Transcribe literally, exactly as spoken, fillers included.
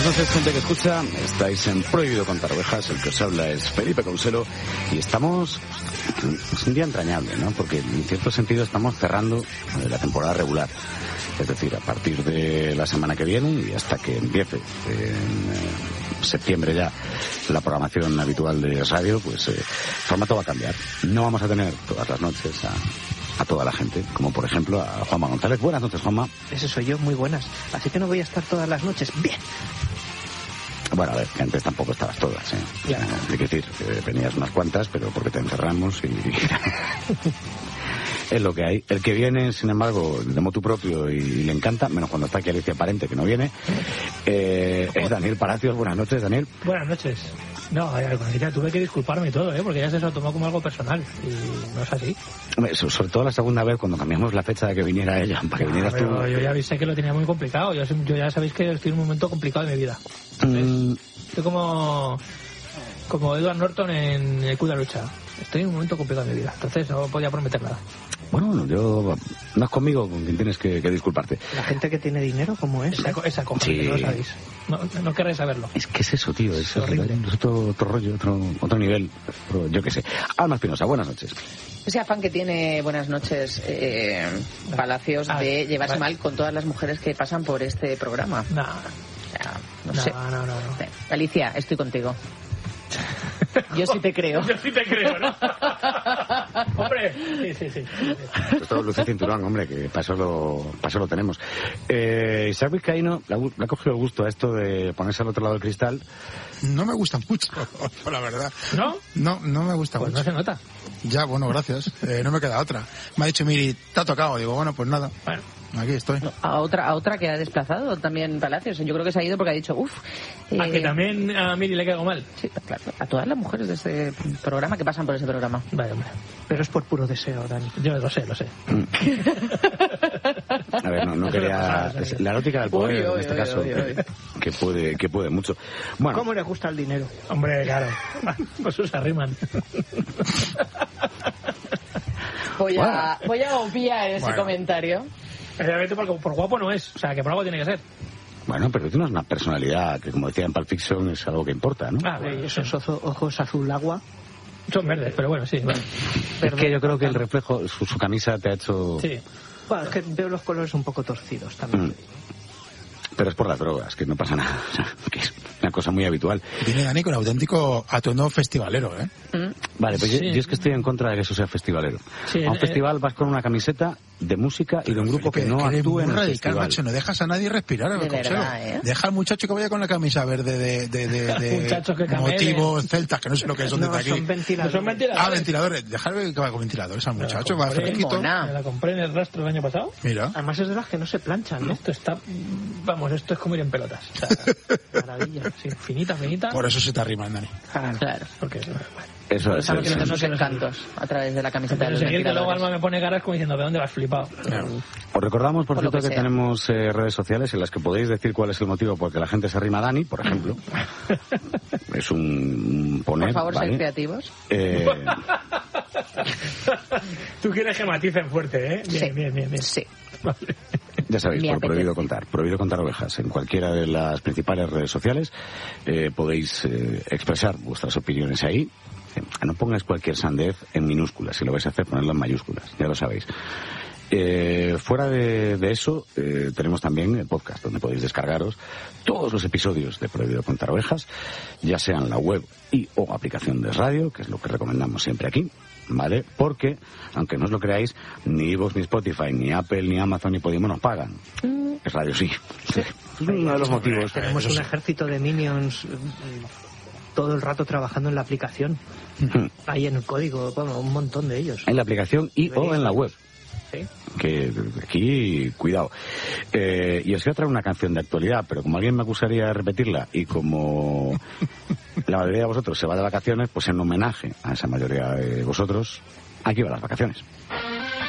Buenas noches, gente que escucha. Estáis en Prohibido Contar Ovejas. El que os habla es Felipe Conselo y estamos... Es un día entrañable, ¿no? Porque en cierto sentido estamos cerrando la temporada regular. Es decir, a partir de la semana que viene y hasta que empiece en septiembre ya la programación habitual de radio, pues el eh, formato va a cambiar. No vamos a tener todas las noches a... a toda la gente, como por ejemplo a Juanma González. Buenas noches, Juanma. Ese soy yo, muy buenas. Así que no voy a estar todas las noches. Bien. Bueno, a ver, que antes tampoco estabas todas, ¿eh? Ya. Eh, hay que decir, eh, venías unas cuantas, pero porque te encerramos y... es lo que hay. El que viene, sin embargo, de motu propio y, y le encanta, menos cuando está aquí Alicia Parente, que no viene, eh, es Daniel Palacios. Buenas noches, Daniel. Buenas noches. No, con ella tuve que disculparme y todo, ¿eh? Porque ya se lo tomó como algo personal y no es así. Hombre, sobre todo la segunda vez cuando cambiamos la fecha de que viniera ella, para que no, vinieras tú. Yo ya avisé que lo tenía muy complicado. Yo, yo ya sabéis que estoy en un momento complicado de mi vida. Mm. Estoy como como Edward Norton en El Club de la Lucha. Estoy en un momento complicado de mi vida, entonces no podía prometer nada. Bueno, yo... No es conmigo con quien tienes que, que disculparte. La gente que tiene dinero, ¿cómo es? Esa, esa cosa, sí. Que no lo sabéis. No, no querréis saberlo. Es que es eso, tío. Es, es horrible. Es otro, otro rollo, otro, otro nivel. Otro, yo qué sé. Alma Espinosa, buenas noches. Ese afán que tiene, buenas noches, eh, Palacios, ah, de llevarse vale. mal con todas las mujeres que pasan por este programa. No. O sea, no, no sé. No, no, no. Alicia, estoy contigo. Yo sí te creo. Yo sí te creo, ¿no? Hombre, sí, sí, sí. Esto es todo luce cinturón, hombre, que para eso lo, para eso lo tenemos. Eh, Isaac Vizcaíno le ha, le ha cogido el gusto a esto de ponerse al otro lado del cristal. No me gusta mucho, la verdad. ¿No? No, no me gusta pues mucho. No se nota. Ya, bueno, gracias. Eh, no me queda otra. Me ha dicho Miri, te ha tocado. Digo, bueno, pues nada. Bueno. Aquí estoy. A otra a otra que ha desplazado también Palacios. Yo creo que se ha ido porque ha dicho, uff. Eh... ¿A que también a Miri le caigo mal? Sí, claro. A todas las mujeres de este programa que pasan por ese programa. Vale, hombre. Pero es por puro deseo, Dani. Yo lo sé, lo sé. A ver, no, no quería... La erótica del poder, uy, uy, en este uy, caso, uy, uy. Que, puede, que puede mucho. Bueno. ¿Cómo le gusta el dinero? Hombre, claro. Pues se arriman. Voy a, voy a obviar ese bueno. comentario. Especialmente porque por guapo no es, o sea, que por algo tiene que ser. Bueno, pero tú no es una personalidad que, como decía en Pulp Fiction, es algo que importa, ¿no? Ah, bueno, esos ojos, ojos azul agua. Son verdes, pero bueno, sí. Bueno. Es que yo creo que el reflejo, su, su camisa te ha hecho... Sí. Bueno, es que veo los colores un poco torcidos también. Mm. Pero es por las drogas, que no pasa nada. O sea, que es una cosa muy habitual. Viene Dani con auténtico atuendo festivalero, ¿eh? Mm. Vale, pues sí. yo, yo es que estoy en contra de que eso sea festivalero. Sí, a un eh, festival vas con una camiseta de música y de un grupo Felipe, que no actúe en el radical, festival. Macho, no dejas a nadie respirar al consejo. ¿Eh? Deja al muchacho que vaya con la camisa verde de, de, de, de, de motivos celtas, que no sé lo que son no, desde aquí. Son ventiladores. Son ventiladores. Ah, ventiladores. Dejarme que vaya con ventiladores al muchacho, va compré, fresquito. Me la compré en el rastro el año pasado. Mira. Además es de las que no se planchan, ¿no? Esto está... Vamos, esto es como ir en pelotas. O sea, maravilla. Sí, finita, finita. Por eso se te arriman, Dani. Claro. claro. Porque... Eso es. Sabes que no tenemos encantos a través de la camiseta de los ventiladores. Que luego Alma me pone caras como diciendo, ¿de dónde vas flipado? Claro. Os recordamos, por, por cierto, que, que tenemos eh, redes sociales en las que podéis decir cuál es el motivo por el que la gente se arrima a Dani, por ejemplo. Es un poner, por favor, ¿vale? Sean creativos. Eh... Tú quieres que maticen fuerte, ¿eh? Bien, sí. bien, bien, bien. Sí. Vale. Ya sabéis, por prohibido contar, prohibido contar ovejas. En cualquiera de las principales redes sociales eh, podéis eh, expresar vuestras opiniones ahí. Eh, no pongáis cualquier sandez en minúsculas, si lo vais a hacer, ponedlo en mayúsculas, ya lo sabéis. Eh, fuera de, de eso, eh, tenemos también el podcast, donde podéis descargaros todos los episodios de Prohibido Contar Ovejas, ya sea en la web y o aplicación de radio, que es lo que recomendamos siempre aquí, ¿vale? Porque, aunque no os lo creáis, ni iVoox, ni Spotify, ni Apple, ni Amazon, ni Podimo nos pagan. Mm. Es radio, sí. sí. Es uno de los motivos. Tenemos un ejército de minions todo el rato trabajando en la aplicación. Uh-huh. Ahí en el código, bueno, un montón de ellos. En la aplicación y o en la web. Sí. Que aquí, cuidado. Eh, y os voy a traer una canción de actualidad, pero como alguien me acusaría de repetirla y como la mayoría de vosotros se va de vacaciones, pues en homenaje a esa mayoría de vosotros, aquí van las vacaciones.